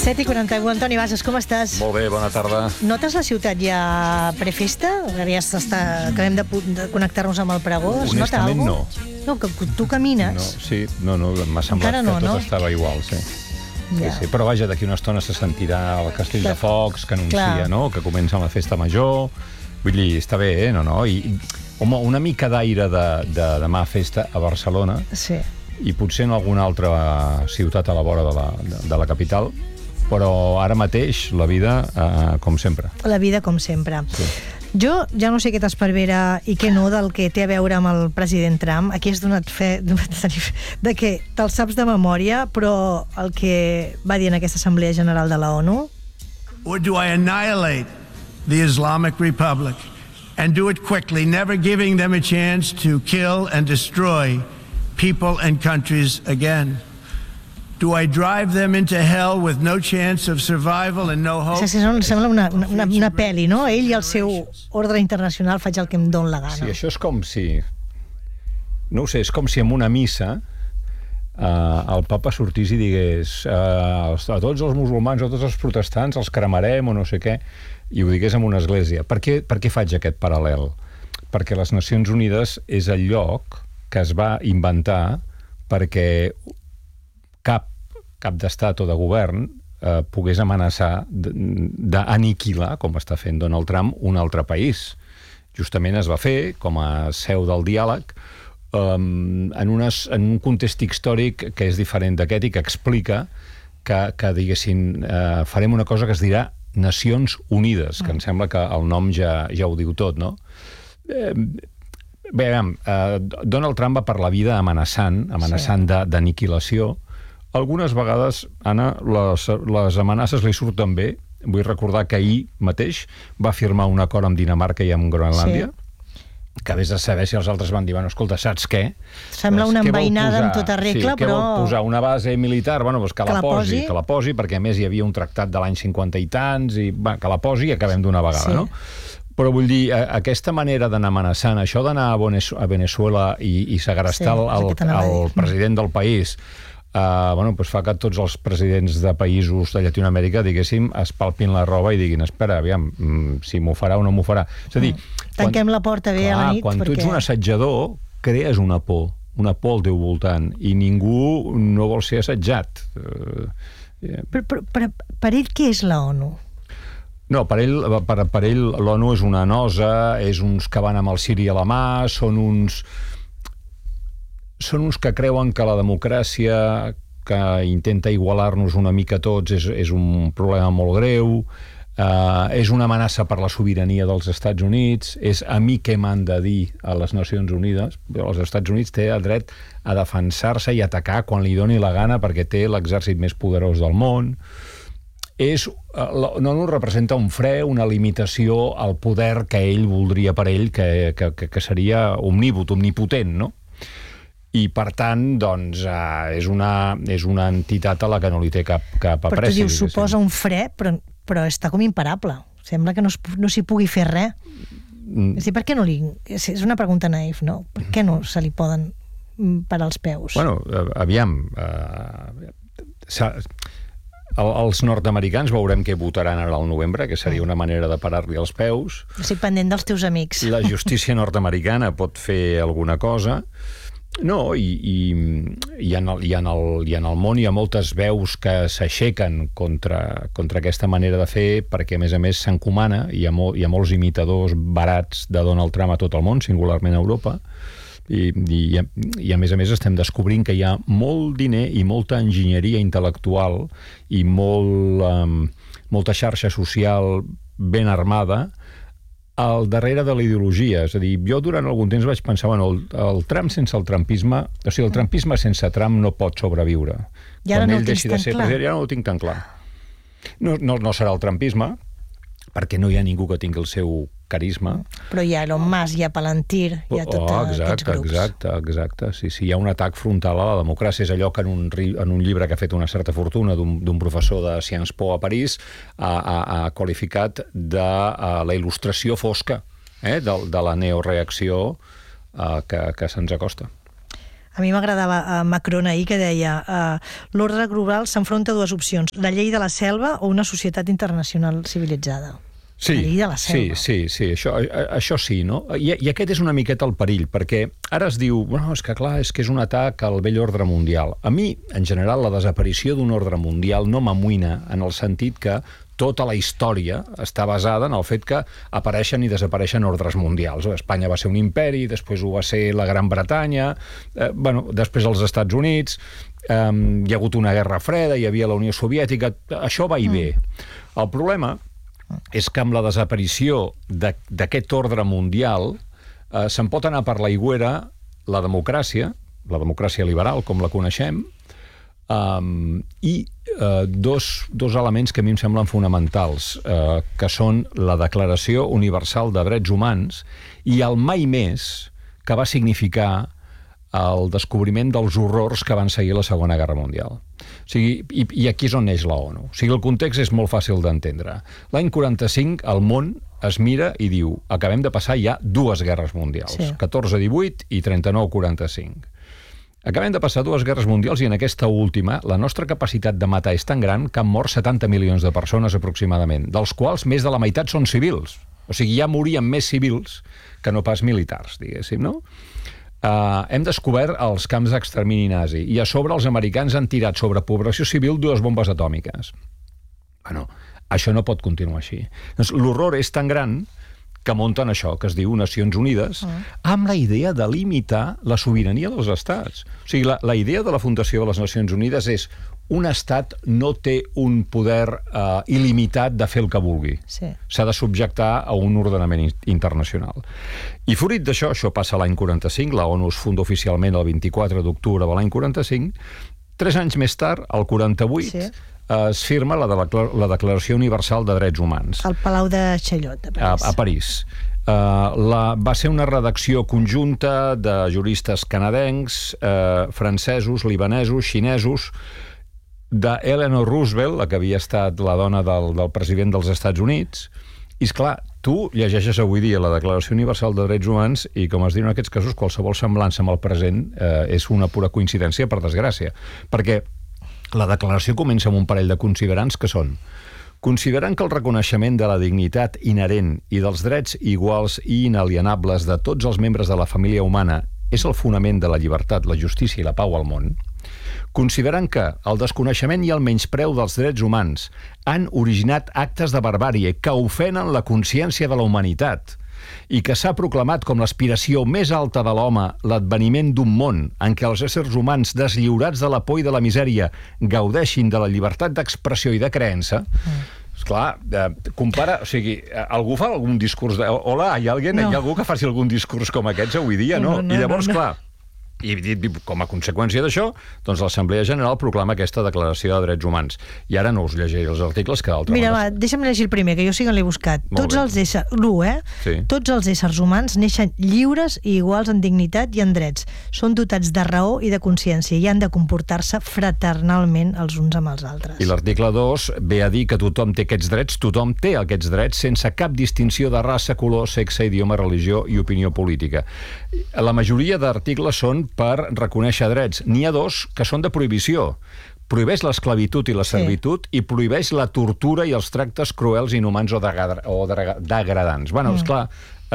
7:41. Antoni Bassas, com estàs? Molt bé, bona tarda. Notes la ciutat ja prefesta? Acabem de connectar-nos amb el pregó. Es nota Honestament, alguna cosa? No, que tu camines. No, m'ha semblat Encara no, que tot no? estava igual, sí. Ja. Sí, però vaja, d'aquí una estona se sentirà el castell de focs que anuncia, Clar. no?, que comença la festa major. Vull dir, està bé, no? I, home, una mica d'aire de demà festa a Barcelona Sí. i potser en alguna altra ciutat a la vora de la capital, però ara mateix la vida com sempre. La vida com sempre. Sí. Jo ja no sé què t'esparvera i què no del que té a veure amb el president Trump. Aquí has donat fe de que te'l saps de memòria, però el que va dir en aquesta Assemblea General de la ONU... Or do I annihilate the Islamic Republic and do it quickly, never giving them a chance to kill and destroy people and countries again? Do I drive them into hell with no chance of survival and no hope? Sembla una pel·li, no? Ell i el seu ordre internacional faig el que em dóna la gana. Sí, això és com si... No ho sé, és com si en una missa el papa sortís i digués a tots els musulmans o tots els protestants els cremarem o no sé què, i ho digués en una església. Per què faig aquest paral·lel? Perquè les Nacions Unides és el lloc que es va inventar perquè cap d'estat o de govern pogués amenaçar d'aniquilar, com està fent Donald Trump, un altre país. Justament es va fer com a seu del diàleg en un context històric que és diferent d'aquest i que explica que diguessin, farem una cosa que es dirà Nacions Unides, que em sembla que el nom ja ho diu tot, no? Bé, Donald Trump va per la vida amenaçant d'aniquilació. Algunes vegades, Anna, les amenaces li surten bé. Vull recordar que ahir mateix va firmar un acord amb Dinamarca i amb Groenlàndia, que vés a saber si els altres van dir, bueno, escolta, saps què? Sembla una envainada amb tota regla, però... Què vol posar? Una base militar? Bueno, doncs que la posi, perquè a més hi havia un tractat de l'any 50 i tants, i que la posi i acabem d'una vegada, no? Però vull dir, aquesta manera d'anar amenaçant, això d'anar a Venezuela i segrestar el president del país, doncs fa que tots els presidents de països de Llatinoamèrica, diguéssim, es palpin la roba i diguin, espera, aviam, si m'ho farà o no m'ho farà. És a dir, tanquem la porta bé a la nit. Quan tu ets un assetjador, crees una por al teu voltant, i ningú no vol ser assetjat. Però per ell què és la ONU? No, per ell l'ONU és una nosa, és uns que van amb el ciri a la mà, són uns que creuen que la democràcia, que intenta igualar-nos una mica tots, és un problema molt greu, és una amenaça per la sobirania dels Estats Units, és a mi què m'han de dir a les Nacions Unides. Els Estats Units té el dret a defensar-se i atacar quan li doni la gana perquè té l'exèrcit més poderós del món. No representa un fre, una limitació al poder que ell voldria per ell, que seria omnipotent, no? I, per tant, doncs, és una entitat a la que no li té cap apreci. Però tu dius, suposa un fre, però està com imparable. Sembla que no s'hi pugui fer res. És a dir, per què no li... És una pregunta naïf, no? Per què no se li poden parar els peus? Bueno, aviam... Els nord-americans veurem què votaran ara al novembre, que seria una manera de parar-li els peus. Estic pendent dels teus amics. La justícia nord-americana pot fer alguna cosa. No, i en el món hi ha moltes veus que s'aixequen contra aquesta manera de fer, perquè, a més, s'encomana. Hi ha molts imitadors barats de Donald Trump a tot el món, singularment a Europa. I a més estem descobrint que hi ha molt diner i molta enginyeria intel·lectual i molta xarxa social ben armada al darrere de la ideologia. És a dir, jo durant algun temps vaig pensar, bueno, el Trump sense el trumpisme, o sigui, el trumpisme sense Trump no pot sobreviure. I ara no ho tens tan clar. Ja no ho tinc tan clar. No serà el trumpisme, perquè no hi ha ningú que tingui el seu carisma. Però hi ha Elon Musk, hi ha Palantir, hi ha tots aquests grups. Exacte. Sí, hi ha un atac frontal a la democràcia. És allò que en un llibre que ha fet una certa fortuna d'un professor de Sciences Po a París ha qualificat de la il·lustració fosca de la neoreacció que se'ns acosta. A mi m'agradava Macron ahir, que deia l'ordre global s'enfronta a dues opcions, la llei de la selva o una societat internacional civilitzada. Sí, La llei de la selva. sí, això sí, no? I aquest és una miqueta el perill, perquè ara es diu, bueno, és que clar, és que és un atac al vell ordre mundial. A mi, en general, la desaparició d'un ordre mundial no m'amoïna en el sentit que tota la història està basada en el fet que apareixen i desapareixen ordres mundials. Espanya va ser un imperi, després ho va ser la Gran Bretanya, després els Estats Units, hi ha hagut una guerra freda, hi havia la Unió Soviètica, això va i ve. El problema és que amb la desaparició d'aquest ordre mundial se'n pot anar per l'aigüera la democràcia liberal, com la coneixem, i dos elements que a mi em semblen fonamentals, que són la Declaració Universal de Drets Humans i el mai més que va significar el descobriment dels horrors que van seguir la Segona Guerra Mundial. O sigui, i aquí és on neix la ONU. O sigui, el context és molt fàcil d'entendre. L'any 45 el món es mira i diu, acabem de passar ja dues guerres mundials, 14-18 i 39-45. Acabem de passar dues guerres mundials i en aquesta última la nostra capacitat de matar és tan gran que han mort 70 milions de persones aproximadament, dels quals més de la meitat són civils. O sigui, ja morien més civils que no pas militars, diguéssim, no? Hem descobert els camps d'extermini nazi i a sobre els americans han tirat sobre població civil 2 bombes atòmiques. Bueno, això no pot continuar així. L'horror és tan gran que munten això, que es diu Nacions Unides, amb la idea de limitar la sobirania dels estats. O sigui, la idea de la fundació de les Nacions Unides és un estat no té un poder il·limitat de fer el que vulgui. S'ha de subjectar a un ordenament internacional. I fruit d'això, això passa l'any 45, la ONU es funda oficialment el 24 d'octubre de l'any 45, 3 anys més tard, el 48, es firma la Declaració Universal de Drets Humans. Al Palau de Chaillot, a París. Va ser una redacció conjunta de juristes canadencs, francesos, libanesos, xinesos, d'Eleanor Roosevelt, la que havia estat la dona del president dels Estats Units, i esclar, tu llegeixes avui dia la Declaració Universal de Drets Humans i, com es diu en aquests casos, qualsevol semblança amb el present és una pura coincidència, per desgràcia, perquè la declaració comença amb un parell de considerants que són: considerant que el reconeixement de la dignitat inherent i dels drets iguals i inalienables de tots els membres de la família humana és el fonament de la llibertat, la justícia i la pau al món, considerant que el desconeixement i el menyspreu dels drets humans han originat actes de barbàrie que ofenen la consciència de la humanitat i que s'ha proclamat com l'aspiració més alta de l'home l'adveniment d'un món en què els éssers humans deslliurats de la por i de la misèria gaudeixin de la llibertat d'expressió i de creença, esclar, compara, o sigui, algú fa algun discurs de... Hola, hi ha algú que faci algun discurs com aquests avui dia, no? I llavors, clar, i com a conseqüència d'això, doncs l'Assemblea General proclama aquesta Declaració de Drets Humans. I ara no us llegiré els articles que d'altra Mira, deixa'm llegir el primer, que jo sí que l'he buscat. Tots els éssers humans neixen lliures i iguals en dignitat i en drets. Són dotats de raó i de consciència i han de comportar-se fraternalment els uns amb els altres. I l'article 2 ve a dir que tothom té aquests drets, tothom té aquests drets sense cap distinció de raça, color, sexe, idioma, religió i opinió política. La majoria d'articles són per reconèixer drets. N'hi ha 2 que són de prohibició. Prohibeix l'esclavitud i la servitud i prohibeix la tortura i els tractes cruels, inhumans o degradants. Bueno, esclar,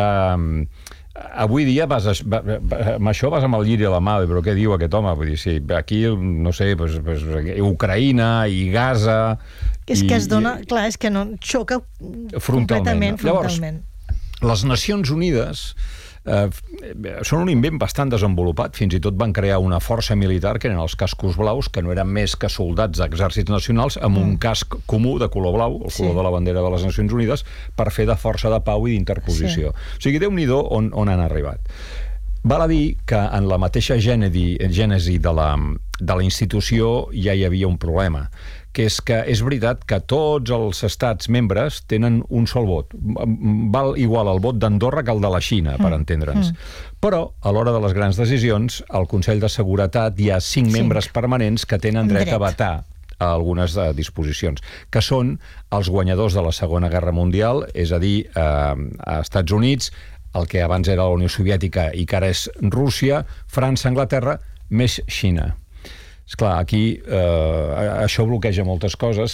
avui dia amb això vas amb el lliri a la mà, però què diu aquest home? Vull dir, sí, aquí, no sé, Ucraïna i Gaza... És que es dona... Clar, és que no xoca completament frontalment. Llavors, les Nacions Unides són un invent bastant desenvolupat. Fins i tot van crear una força militar que eren els cascos blaus, que no eren més que soldats d'exèrcits nacionals amb un casc comú de color blau, el color de la bandera de les Nacions Unides, per fer de força de pau i d'interposició. O sigui, Déu-n'hi-do on han arribat. Val a dir que en la mateixa gènesi de la institució ja hi havia un problema, que és veritat que tots els estats membres tenen un sol vot. Val igual el vot d'Andorra que el de la Xina, per entendre'ns. Però, a l'hora de les grans decisions, al Consell de Seguretat hi ha 5 membres permanents que tenen dret a vetar a algunes disposicions, que són els guanyadors de la Segona Guerra Mundial, és a dir, a Estats Units, el que abans era la Unió Soviètica i que ara és Rússia, França, Anglaterra més Xina. Esclar, aquí això bloqueja moltes coses